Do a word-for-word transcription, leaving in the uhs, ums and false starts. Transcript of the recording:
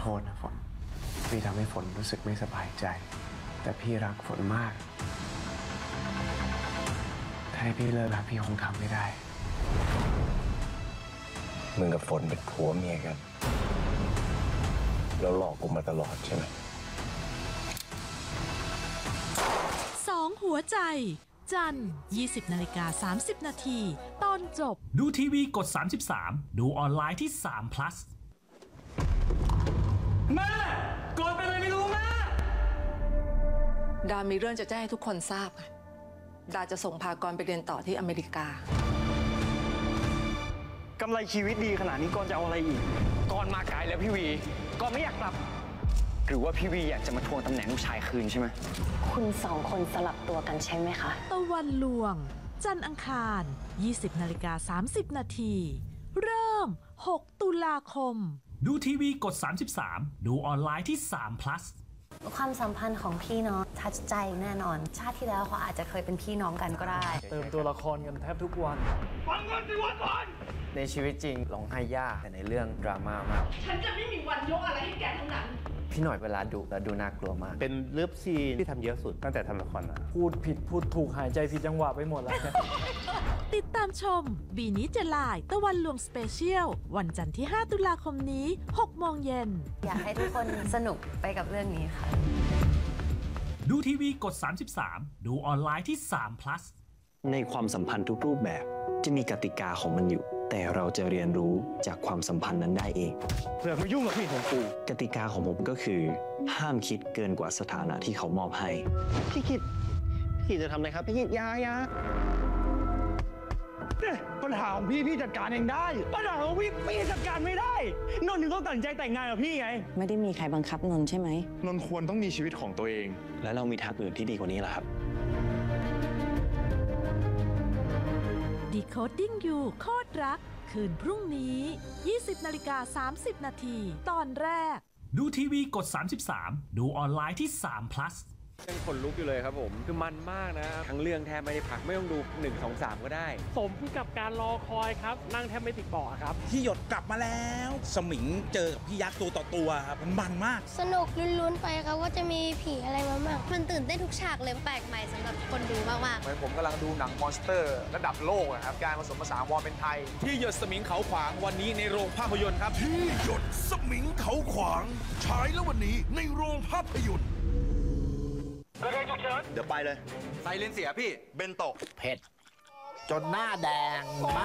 โทษนะฝนพี่ทำให้ฝนรู้สึกไม่สบายใจแต่พี่รักฝนมากถ้าให้พี่เลิกรักพี่คงทำไม่ได้มึงกับฝนเป็นผัวเมียกันแล้วหลอกกูมาตลอดใช่ไหมสองหัวใจจันทร์ ยี่สิบนาฬิกาสามสิบนาทีตอนจบดูทีวีกดสามสิบสามดูออนไลน์ที่สาม plus แม่ก่อนไปเลยไม่รู้แม่ดามีเรื่องจะแจ้งให้ทุกคนทราบดาจะส่งพากรไปเรียนต่อที่อเมริกากำไรชีวิตดีขนาดนี้ก่อนจะเอาอะไรอีกก่อนมาไกลแล้วพี่วีก่อนไม่อยากกลับหรือว่าพี่วีอยากจะมาทวงตำแหน่งลูกชายคืนใช่ไหมคุณสองคนสลับตัวกันใช่ไหมคะตะวันลวงจันทร์อังคาร ยี่สิบนาฬิกาสามสิบนาทีเริ่มหกตุลาคมดูทีวีกดสามสิบสามดูออนไลน์ที่สาม plus ความสัมพันธ์ของพี่น้องทัดใจแน่นอนชาติที่แล้วเขาอาจจะเคยเป็นพี่น้องกันก็ได้เติมตัวละครกันแทบทุกวันฟังกันสิวันก่อนในชีวิตจริงร้องไห้ยากแต่ในเรื่องดราม่ามากฉันจะไม่มีวันยกอะไรให้แกทั้งนั้นพี่หน่อยเวลาดุแล้วดูน่ากลัวมากเป็นเลิฟซีนที่ทำเยอะสุดตั้งแต่ทำละครมาพูดผิดพูดถูกหายใจผิดจังหวะไปหมดแล้วติดตามชมบีนี้จะลายตะวันลวงสเปเชียลวันจันทร์ที่ห้าตุลาคมนี้หกโมงเย็นอยากให้ทุกคนสนุกไปกับเรื่องนี้ค่ะดูทีวีกดสามสิบสามดูออนไลน์ที่สาม plus ในความสัมพันธ์ทุกรูปแบบจะมีกติกาของมันอยู่แต่เราจะเรียนรู้จากความสัมพันธ์นั้นได้เองเพื่อมายุ่งกับพี่ของกูกติกาของผมก็คือห้ามคิดเกินกว่าสถานะที่เขามอบให้พี่คิดพี่คิดจะทำอะไรครับพี่คิดยายาเนี่ยปัญหาของพี่พี่จัดการเองได้ปัญหาของพี่พี่จัดการไม่ได้นนท์ถึงต้องตัดใจแต่งงานกับพี่ไงไม่ได้มีใครบังคับนนท์ใช่ไหมนนท์ควรต้องมีชีวิตของตัวเองและเรามีทางอื่นที่ดีกว่านี้แหละครับ Decoding You โคตรรักคืนพรุ่งนี้ ยี่สิบนาฬิกาสามสิบนาทีตอนแรกดูทีวีกดสามสิบสามดูออนไลน์ที่สาม plus ยังขนลุกอยู่เลยครับผมคือมันมากนะทั้งเรื่องแทบไม่ได้พักไม่ต้องดูหนึ่ง สอง สามก็ได้สมกับการรอคอยครับนั่งแทบไม่ติดเบาะครับพี่หยดกลับมาแล้วสมิงเจอกับพี่ยักษ์ตัวต่อตัวครับมันมันมากสนุกลุ้นๆไปครับว่าจะมีผีอะไรมาบ้างมันตื่นเต้นทุกฉากเลยแปลกใหม่สำหรับคนดูมากๆเหมือนผมกำลังดูหนังมอนสเตอร์ระดับโลกครับการผสมผสานวอร์เป็นไทยพี่หยดสมิงเขาขวางวันนี้ในโรงภาพยนตร์ครับพี่หยดสมิงเขาขวางฉายแล้ววันนี้ในโรงภาพยนตร์เดี๋ยวไปเลยไซเลนเสียพี่เบนโตะเผ็ดจนหน้าแดง